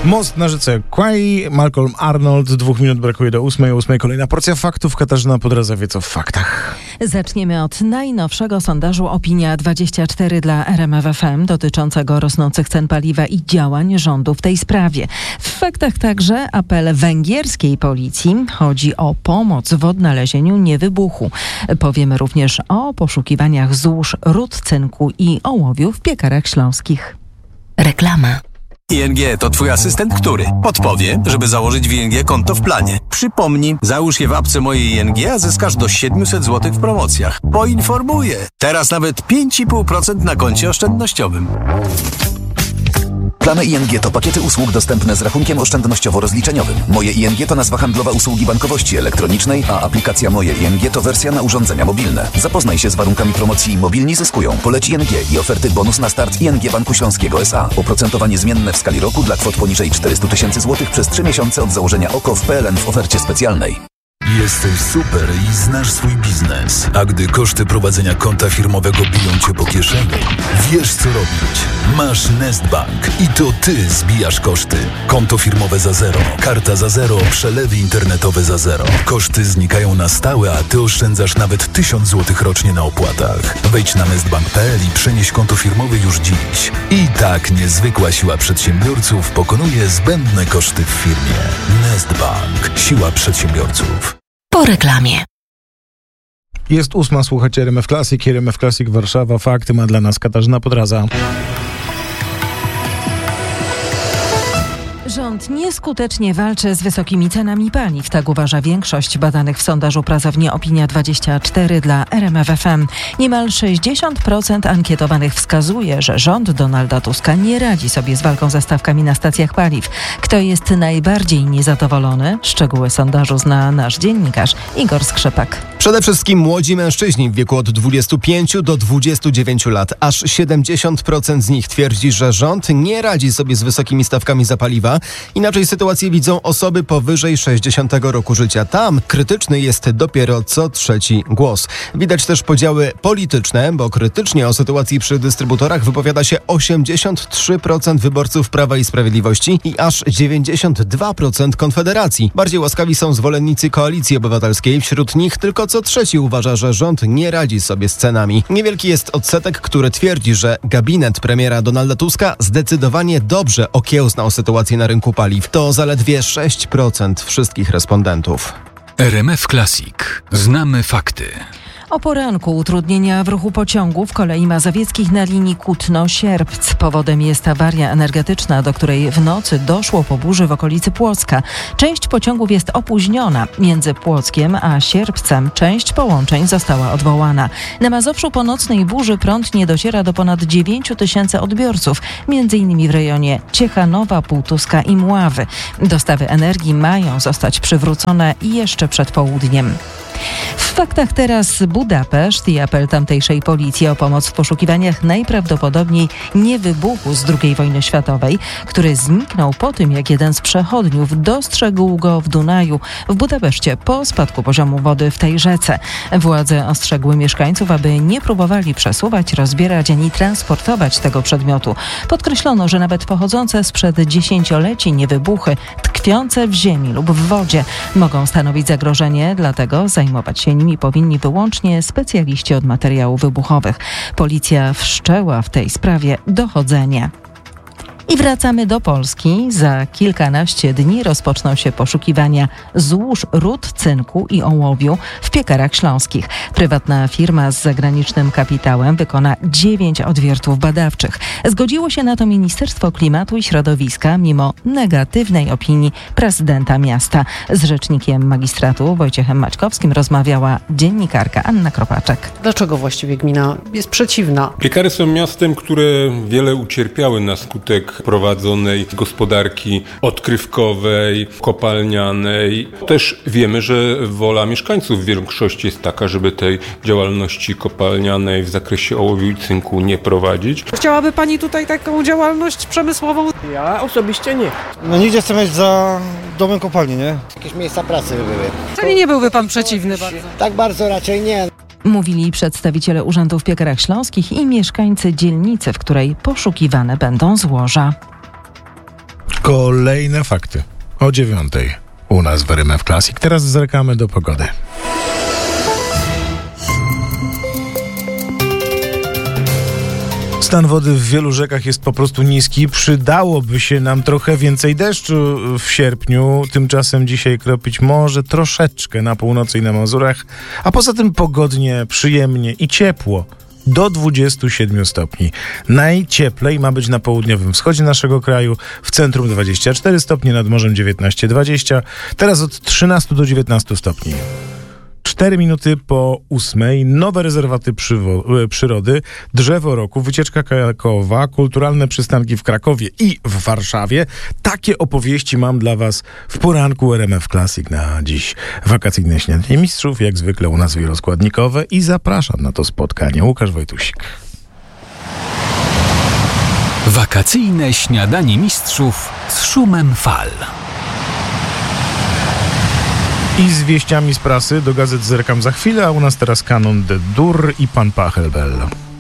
Most na rzece Kwai, Malcolm Arnold, 2 minut brakuje do 8. Kolejna porcja faktów. Katarzyna Podreza wie co w faktach. Zaczniemy od najnowszego sondażu Opinia24 dla RMF FM dotyczącego rosnących cen paliwa i działań rządu w tej sprawie. W faktach także apel węgierskiej policji. Chodzi o pomoc w odnalezieniu niewybuchu. Powiemy również o poszukiwaniach złóż ród cynku i ołowiu w piekarach śląskich. Reklama. ING to twój asystent, który podpowie, żeby założyć w ING konto w planie. Przypomnij, załóż je w apce mojej ING, a zyskasz do 700 zł w promocjach. Poinformuję. Teraz nawet 5,5% na koncie oszczędnościowym. Plany ING to pakiety usług dostępne z rachunkiem oszczędnościowo-rozliczeniowym. Moje ING to nazwa handlowa usługi bankowości elektronicznej, a aplikacja Moje ING to wersja na urządzenia mobilne. Zapoznaj się z warunkami promocji Mobilni zyskują. Poleć ING i oferty bonus na start ING Banku Śląskiego S.A. Oprocentowanie zmienne w skali roku dla kwot poniżej 400 000 złotych przez 3 miesiące od założenia OKO w PLN w ofercie specjalnej. Jesteś super i znasz swój biznes. A gdy koszty prowadzenia konta firmowego biją cię po kieszeni, wiesz co robić. Masz Nestbank i to ty zbijasz koszty. Konto firmowe za zero, karta za zero, przelewy internetowe za zero. Koszty znikają na stałe, a ty oszczędzasz nawet 1000 zł rocznie na opłatach. Wejdź na nestbank.pl i przenieś konto firmowe już dziś. I tak niezwykła siła przedsiębiorców pokonuje zbędne koszty w firmie. Nestbank. Siła przedsiębiorców. Po reklamie. Jest 8, słuchacie RMF Classic, RMF Classic Warszawa. Fakty ma dla nas Katarzyna Podreza. Rząd nieskutecznie walczy z wysokimi cenami paliw. Tak uważa większość badanych w sondażu pracowni Opinia24 dla RMF FM. Niemal 60% ankietowanych wskazuje, że rząd Donalda Tuska nie radzi sobie z walką ze stawkami na stacjach paliw. Kto jest najbardziej niezadowolony? Szczegóły sondażu zna nasz dziennikarz Igor Skrzypek. Przede wszystkim młodzi mężczyźni w wieku od 25 do 29 lat. Aż 70% z nich twierdzi, że rząd nie radzi sobie z wysokimi stawkami za paliwa. Inaczej sytuację widzą osoby powyżej 60 roku życia. Tam krytyczny jest dopiero co trzeci głos. Widać też podziały polityczne, bo krytycznie o sytuacji przy dystrybutorach wypowiada się 83% wyborców Prawa i Sprawiedliwości i aż 92% Konfederacji. Bardziej łaskawi są zwolennicy Koalicji Obywatelskiej. Wśród nich tylko co trzeci uważa, że rząd nie radzi sobie z cenami. Niewielki jest odsetek, który twierdzi, że gabinet premiera Donalda Tuska zdecydowanie dobrze okiełznał sytuację na rynku paliw. To zaledwie 6% wszystkich respondentów. RMF Classic. Znamy fakty. O poranku utrudnienia w ruchu pociągów kolei mazowieckich na linii Kutno-Sierpc. Powodem jest awaria energetyczna, do której w nocy doszło po burzy w okolicy Płocka. Część pociągów jest opóźniona. Między Płockiem a Sierpcem część połączeń została odwołana. Na Mazowszu po nocnej burzy prąd nie dociera do ponad 9 000 odbiorców, m.in. w rejonie Ciechanowa, Półtuska i Mławy. Dostawy energii mają zostać przywrócone jeszcze przed południem. W faktach teraz Budapeszt i apel tamtejszej policji o pomoc w poszukiwaniach najprawdopodobniej niewybuchu z II wojny światowej, który zniknął po tym, jak jeden z przechodniów dostrzegł go w Dunaju w Budapeszcie po spadku poziomu wody w tej rzece. Władze ostrzegły mieszkańców, aby nie próbowali przesuwać, rozbierać ani transportować tego przedmiotu. Podkreślono, że nawet pochodzące sprzed dziesięcioleci niewybuchy tkwiące w ziemi lub w wodzie mogą stanowić zagrożenie, dlatego zajmować się nimi powinni wyłącznie specjaliści od materiałów wybuchowych. Policja wszczęła w tej sprawie dochodzenie. I wracamy do Polski. Za kilkanaście dni rozpoczną się poszukiwania złóż ród cynku i ołowiu w piekarach śląskich. Prywatna firma z zagranicznym kapitałem wykona 9 odwiertów badawczych. Zgodziło się na to Ministerstwo Klimatu i Środowiska mimo negatywnej opinii prezydenta miasta. Z rzecznikiem magistratu Wojciechem Maćkowskim rozmawiała dziennikarka Anna Kropaczek. Dlaczego właściwie gmina jest przeciwna? Piekary są miastem, które wiele ucierpiały na skutek prowadzonej gospodarki odkrywkowej, kopalnianej. Też wiemy, że wola mieszkańców w większości jest taka, żeby tej działalności kopalnianej w zakresie ołowiu i cynku nie prowadzić. Chciałaby pani tutaj taką działalność przemysłową? Ja osobiście nie. No nigdzie chcę mieć za domem kopalni, nie? Jakieś miejsca pracy by były. Czyli nie byłby pan przeciwny bardzo? Tak bardzo raczej nie. Mówili przedstawiciele urzędów w Piekarach Śląskich i mieszkańcy dzielnicy, w której poszukiwane będą złoża. Kolejne fakty o 9:00 u nas w RMF Classic. Teraz zerkamy do pogody. Stan wody w wielu rzekach jest po prostu niski. Przydałoby się nam trochę więcej deszczu w sierpniu. Tymczasem dzisiaj kropić może troszeczkę na północy i na Mazurach. A poza tym pogodnie, przyjemnie i ciepło. Do 27 stopni. Najcieplej ma być na południowym wschodzie naszego kraju. W centrum 24 stopnie, nad morzem 19-20. Teraz od 13 do 19 stopni. 4 minuty po 8:00. Nowe rezerwaty przyrody, drzewo roku, wycieczka kajakowa, kulturalne przystanki w Krakowie i w Warszawie. Takie opowieści mam dla Was w poranku RMF Classic na dziś. Wakacyjne śniadanie mistrzów, jak zwykle u nas wieloskładnikowe i zapraszam na to spotkanie. Łukasz Wojtusik. Wakacyjne śniadanie mistrzów z szumem fal. I z wieściami z prasy do gazet zerkam za chwilę, a u nas teraz Kanon de Dur i pan Pachelbel.